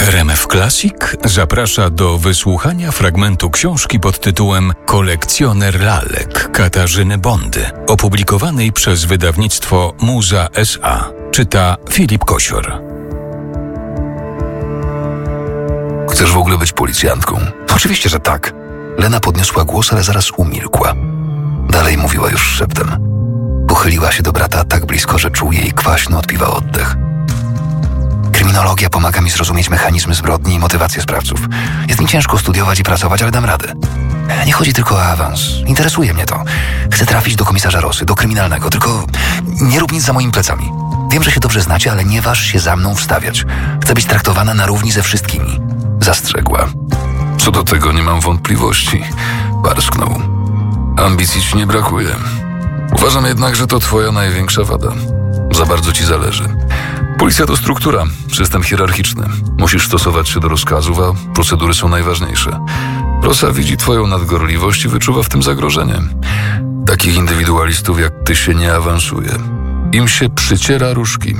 RMF Classic zaprasza do wysłuchania fragmentu książki pod tytułem Kolekcjoner lalek Katarzyny Bondy, opublikowanej przez wydawnictwo Muza S.A. Czyta Filip Kosior. Chcesz w ogóle być policjantką? Oczywiście, że tak. Lena podniosła głos, ale zaraz umilkła. Dalej mówiła już szeptem. Pochyliła się do brata tak blisko, że czuł jej kwaśny odpiwa oddech. Kryminologia pomaga mi zrozumieć mechanizmy zbrodni i motywację sprawców. Jest mi ciężko studiować i pracować, ale dam radę. Nie chodzi tylko o awans. Interesuje mnie to. Chcę trafić do komisarza Rosy, do kryminalnego, tylko nie rób nic za moimi plecami. Wiem, że się dobrze znacie, ale nie waż się za mną wstawiać. Chcę być traktowana na równi ze wszystkimi. Zastrzegła. Co do tego nie mam wątpliwości. Parsknął. Ambicji ci nie brakuje. Uważam jednak, że to twoja największa wada. Za bardzo ci zależy. Policja to struktura, system hierarchiczny. Musisz stosować się do rozkazów, a procedury są najważniejsze. Rosa widzi twoją nadgorliwość i wyczuwa w tym zagrożenie. Takich indywidualistów jak ty się nie awansuje. Im się przyciera różki.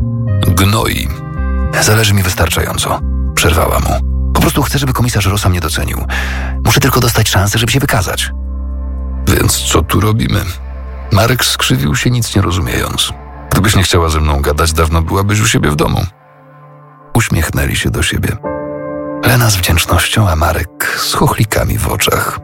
Gnoi. Zależy mi wystarczająco. Przerwała mu. Po prostu chcę, żeby komisarz Rosa mnie docenił. Muszę tylko dostać szansę, żeby się wykazać. Więc co tu robimy? Marek skrzywił się, nic nie rozumiejąc. Gdybyś nie chciała ze mną gadać, dawno byłabyś u siebie w domu. Uśmiechnęli się do siebie. Lena z wdzięcznością, a Marek z chochlikami w oczach.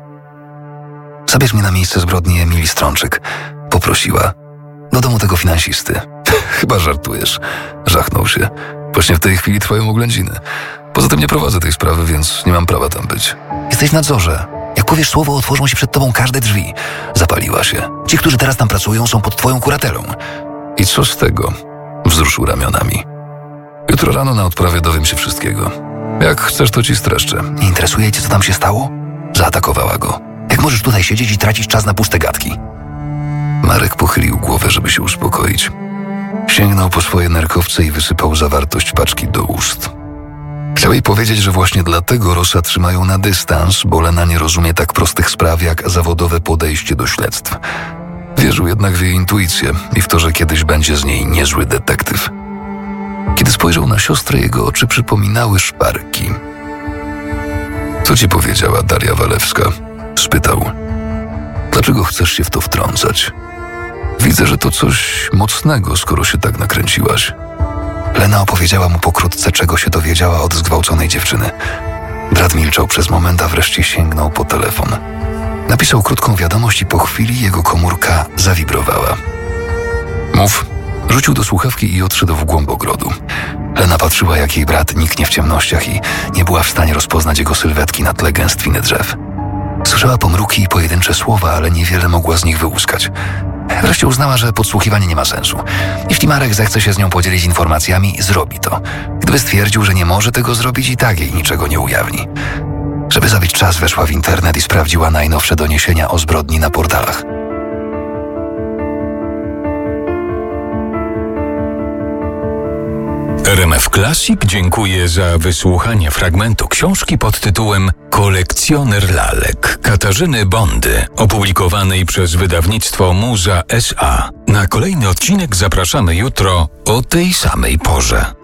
Zabierz mnie na miejsce zbrodni Emilii Strączyk. Poprosiła. Do domu tego finansisty. Chyba żartujesz. Żachnął się. Właśnie w tej chwili trwają oględziny. Poza tym nie prowadzę tej sprawy, więc nie mam prawa tam być. Jesteś w nadzorze. Jak powiesz słowo, otworzą się przed tobą każde drzwi. Zapaliła się. Ci, którzy teraz tam pracują, są pod twoją kuratelą. I co z tego? Wzruszył ramionami. Jutro rano na odprawie dowiem się wszystkiego. Jak chcesz, to ci streszczę. Nie interesuje cię, co tam się stało? Zaatakowała go. Jak możesz tutaj siedzieć i tracić czas na puste gadki? Marek pochylił głowę, żeby się uspokoić. Sięgnął po swoje nerkowce i wysypał zawartość paczki do ust. Chciał jej powiedzieć, że właśnie dlatego Rosa trzymają na dystans, bo Lena nie rozumie tak prostych spraw jak zawodowe podejście do śledztw. Wierzył jednak w jej intuicję i w to, że kiedyś będzie z niej niezły detektyw. Kiedy spojrzał na siostrę, jego oczy przypominały szparki. Co ci powiedziała Daria Walewska? Spytał. Dlaczego chcesz się w to wtrącać? Widzę, że to coś mocnego, skoro się tak nakręciłaś. Lena opowiedziała mu pokrótce, czego się dowiedziała od zgwałconej dziewczyny. Brat milczał przez moment, a wreszcie sięgnął po telefon. Napisał krótką wiadomość i po chwili jego komórka zawibrowała. Mów. Rzucił do słuchawki i odszedł w głąb ogrodu. Lena patrzyła, jak jej brat niknie w ciemnościach i nie była w stanie rozpoznać jego sylwetki na tle gęstwiny drzew. Słyszała pomruki i pojedyncze słowa, ale niewiele mogła z nich wyłuskać. Wreszcie uznała, że podsłuchiwanie nie ma sensu. Jeśli Marek zechce się z nią podzielić informacjami, zrobi to. Gdyby stwierdził, że nie może tego zrobić, i tak jej niczego nie ujawni. Żeby zabić czas, weszła w internet i sprawdziła najnowsze doniesienia o zbrodni na portalach. RMF Classic dziękuję za wysłuchanie fragmentu książki pod tytułem Kolekcjoner lalek Katarzyny Bondy, opublikowanej przez wydawnictwo Muza S.A. Na kolejny odcinek zapraszamy jutro o tej samej porze.